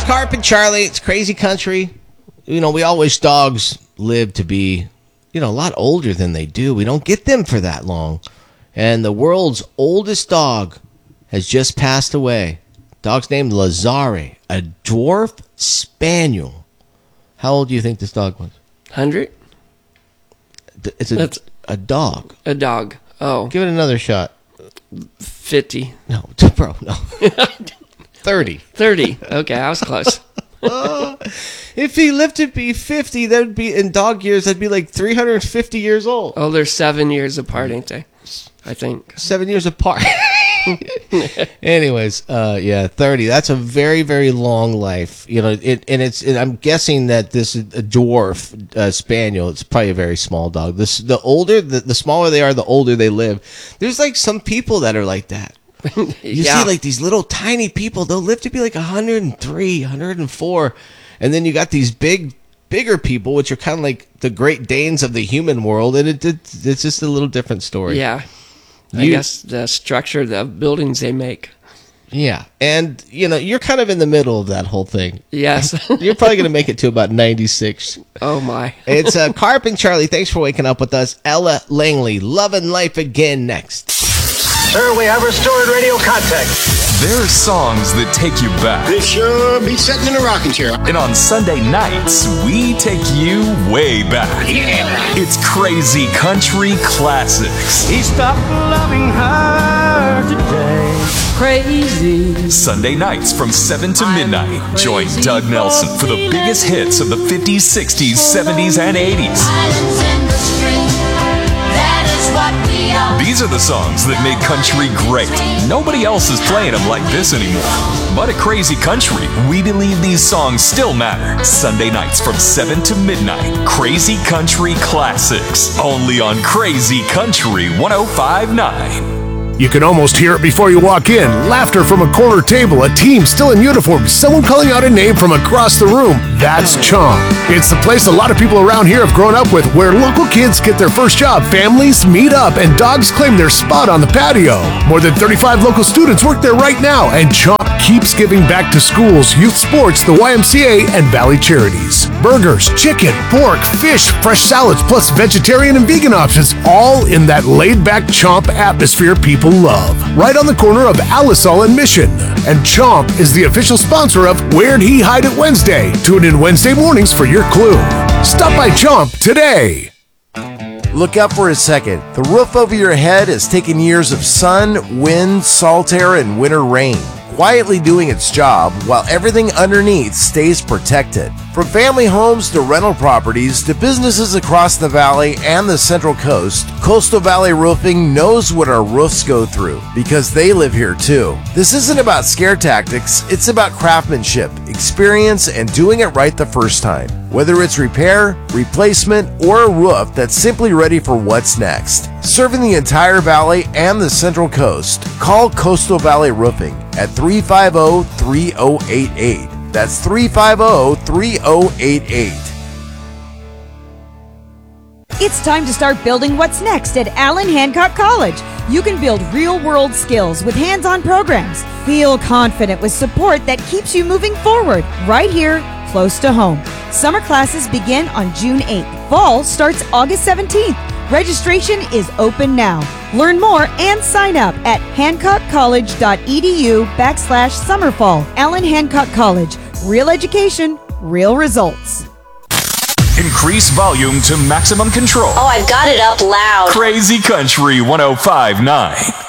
Carp and Charlie. It's Crazy Country. You know, we all wish dogs live to be, a lot older than they do. We don't get them for that long. And the world's oldest dog has just passed away. Dog's named Lazare, a dwarf spaniel. How old do you think this dog was? 100? It's a dog. A dog. Oh. Give it another shot. 50. No, bro, no. 30. 30. Okay, I was close. If he lived to be 50, that would be, in dog years, that'd be like 350 years old. Oh, they're 7 years apart, ain't they? I think. 7 years apart. Anyways, 30. That's a very, very long life. I'm guessing that this is a dwarf spaniel. It's probably a very small dog. The smaller they are, the older they live. There's like some people that are like that. You see like these little tiny people, they'll live to be like 103, 104. And then you got these bigger people, which are kind of like the Great Danes of the human world. And it's just a little different story. Yeah. I guess the structure of the buildings they make. Yeah. And, you're kind of in the middle of that whole thing. Yes. You're probably going to make it to about 96. Oh, my. It's Carp and Charlie. Thanks for waking up with us. Ella Langley, Lovin' Life Again, next. Sir, we have restored radio contact. There are songs that take you back. This sure be sitting in a rocking chair. And on Sunday nights, we take you way back. Yeah. It's Crazy Country Classics. He stopped loving her today. Crazy. Sunday nights from 7 to midnight. Join Doug Nelson for the biggest hits of the 50s, 60s, 70s, and 80s. These are the songs that made country great. Nobody else is playing them like this anymore. But at Crazy Country, we believe these songs still matter. Sunday nights from 7 to midnight. Crazy Country Classics. Only on Crazy Country 105.9. You can almost hear it before you walk in. Laughter from a corner table, a team still in uniform, someone calling out a name from across the room. That's Chomp. It's the place a lot of people around here have grown up with, where local kids get their first job, families meet up, and dogs claim their spot on the patio. More than 35 local students work there right now, and Chomp keeps giving back to schools, youth sports, the YMCA, and Valley Charities. Burgers, chicken, pork, fish, fresh salads, plus vegetarian and vegan options, all in that laid-back Chomp atmosphere people love. Right on the corner of Alisal and Mission. And Chomp is the official sponsor of Where'd He Hide It Wednesday. Tune in Wednesday mornings for your clue. Stop by Chomp today. Look up for a second. The roof over your head has taken years of sun, wind, salt air, and winter rain, quietly doing its job while everything underneath stays protected. From family homes to rental properties to businesses across the valley and the Central Coast, Coastal Valley Roofing knows what our roofs go through because they live here too. This isn't about scare tactics, it's about craftsmanship, experience, and doing it right the first time. Whether it's repair, replacement, or a roof that's simply ready for what's next. Serving the entire valley and the Central Coast, call Coastal Valley Roofing at 350-3088. That's 350-3088. It's time to start building what's next at Allen Hancock College. You can build real-world skills with hands-on programs. Feel confident with support that keeps you moving forward right here, close to home. Summer classes begin on June 8th. Fall starts August 17th. Registration is open now. Learn more and sign up at hancockcollege.edu/summerfall. Allen Hancock College. Real education, real results. Increase volume to maximum control. Oh, I've got it up loud. Crazy Country 105.9.